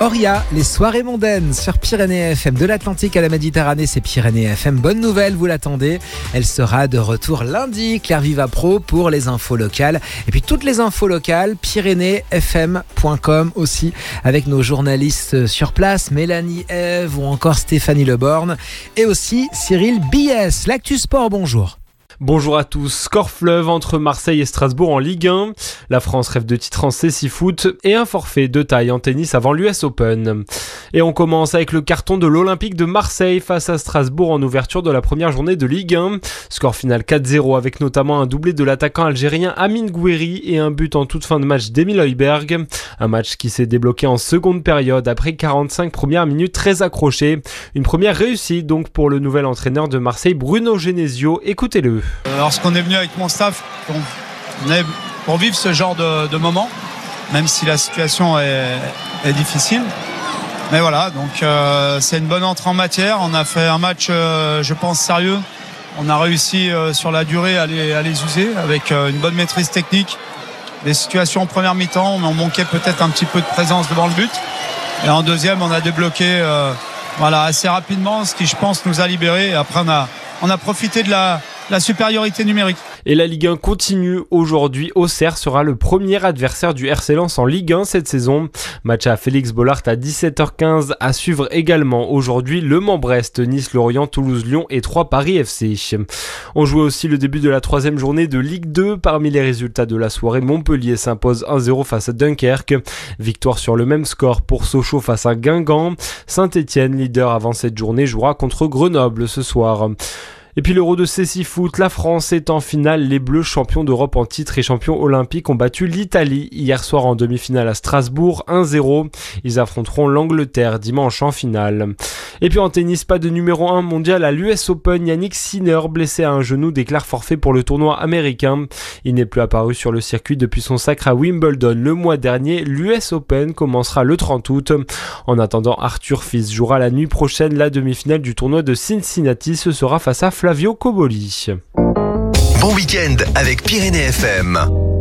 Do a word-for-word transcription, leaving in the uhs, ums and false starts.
Oria, les soirées mondaines sur Pyrénées F M. De l'Atlantique à la Méditerranée, c'est Pyrénées F M. Bonne nouvelle, vous l'attendez. Elle sera de retour lundi, Claire Viva Pro pour les infos locales. Et puis toutes les infos locales, pyrénées f m point com aussi, avec nos journalistes sur place, Mélanie Ève ou encore Stéphanie Leborne. Et aussi Cyril Bies. L'actu sport, bonjour. Bonjour à tous. Score fleuve entre Marseille et Strasbourg en Ligue un. La France rêve de titre en C six Foot et un forfait de taille en tennis avant l'U S Open. Et on commence avec le carton de l'Olympique de Marseille face à Strasbourg en ouverture de la première journée de Ligue un. Score final quatre zéro avec notamment un doublé de l'attaquant algérien Amine Gouiri et un but en toute fin de match d'Emile Heuberg. Un match qui s'est débloqué en seconde période après quarante-cinq premières minutes très accrochées. Une première réussite donc pour le nouvel entraîneur de Marseille, Bruno Genesio. Écoutez-le. Lorsqu'on est venu avec mon staff, on est pour vivre ce genre de, de moment, même si la situation est, est difficile. Mais voilà, donc euh, c'est une bonne entrée en matière. On a fait un match, euh, je pense, sérieux. On a réussi euh, sur la durée à les, à les user avec euh, une bonne maîtrise technique. Les situations en première mi-temps, on manquait peut-être un petit peu de présence devant le but. Et en deuxième, on a débloqué euh, voilà, assez rapidement, ce qui, je pense, nous a libérés. Et après, on a, on a profité de la... la supériorité numérique. Et la Ligue un continue aujourd'hui. Auxerre sera le premier adversaire du R C Lens en Ligue un cette saison. Match à Félix Bollaert à dix-sept heures quinze. À suivre également aujourd'hui Le Mans-Brest, Nice-Lorient, Toulouse-Lyon et trois Paris F C. On jouait aussi le début de la troisième journée de Ligue deux. Parmi les résultats de la soirée, Montpellier s'impose un zéro face à Dunkerque. Victoire sur le même score pour Sochaux face à Guingamp. Saint-Etienne, leader avant cette journée, jouera contre Grenoble ce soir. Et puis l'Euro de C six Foot, la France est en finale. Les Bleus, champions d'Europe en titre et champions olympiques, ont battu l'Italie hier soir en demi-finale à Strasbourg, un zéro. Ils affronteront l'Angleterre dimanche en finale. Et puis en tennis, pas de numéro un mondial à l'U S Open. Yannick Sinner, blessé à un genou, déclare forfait pour le tournoi américain. Il n'est plus apparu sur le circuit depuis son sacre à Wimbledon le mois dernier. L'U S Open commencera le trente août. En attendant, Arthur Fils jouera la nuit prochaine la demi-finale du tournoi de Cincinnati. Ce sera face à Flavio Cobolli. Bon week-end avec Pyrénées F M.